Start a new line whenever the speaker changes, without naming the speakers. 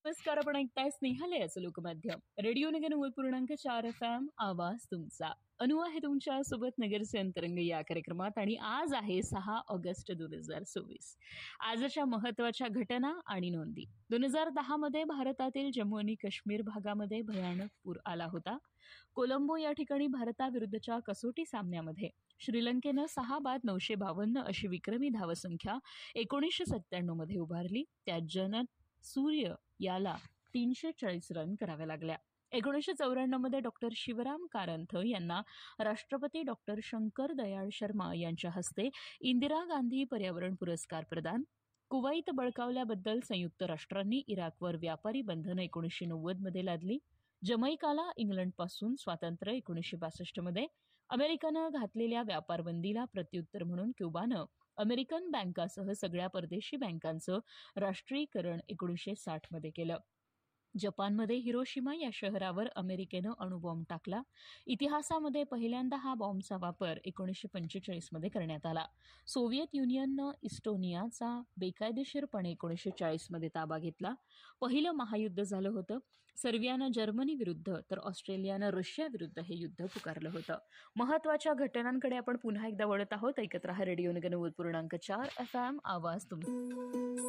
नमस्कार, आपण ऐकताय स्नेहालयाचं लोकमाध्यम रेडिओ नगर 90.4 FM आवाज तुमचा. अनु आहे तुमच्या सोबत नगरचे अंतरंग या कार्यक्रमात आणि आज आहे 6 ऑगस्ट 2024. आजच्या महत्वाच्या घटना आणि नोंदी. 2010 मध्ये भारतातील जम्मू आणि काश्मीर भागामध्ये भयानक पूर आला होता. कोलंबो या ठिकाणी भारताविरुद्धच्या कसोटी सामन्यामध्ये श्रीलंकेनं 6/952 अशी विक्रमी धावसंख्या 1997 मध्ये उभारली. त्यात जनत सूर्य याला 340 रन कराव्या लागल्या. 1994 मध्ये डॉक्टर शिवराम कारंथ यांना राष्ट्रपती डॉक्टर शंकर दयाळ शर्मा यांच्या हस्ते इंदिरा गांधी पर्यावरण पुरस्कार प्रदान. कुवैत बळकावल्याबद्दल संयुक्त राष्ट्रांनी इराकवर व्यापारी बंधनं 1990 मध्ये लादली. जमैकाला इंग्लंडपासून स्वातंत्र्य 1962 मध्ये. अमेरिकेनं घातलेल्या व्यापारबंदीला प्रत्युत्तर म्हणून क्युबानं अमेरिकन बँकासह सगळ्या परदेशी बँकांचं राष्ट्रीयकरण 1960 मध्ये केलं. जपानमध्ये हिरोशिमा या शहरावर अमेरिकेनं अणुबॉम्ब टाकला. इतिहासामध्ये पहिल्यांदा हा बॉम्बचा वापर 1945 मध्ये करण्यात आला. सोव्हिएत युनियननं इस्टोनियाचा बेकायदेशीरपणे 1940 मध्ये ताबा घेतला. पहिलं महायुद्ध झालं होतं. सर्बियानं जर्मनी विरुद्ध तर ऑस्ट्रेलियानं रशिया विरुद्ध हे युद्ध पुकारलं होतं. महत्वाच्या घटनांकडे आपण पुन्हा एकदा वळत आहोत. ऐकत रहा रेडिओ नगर 90.4 FM आवाज तुमचा.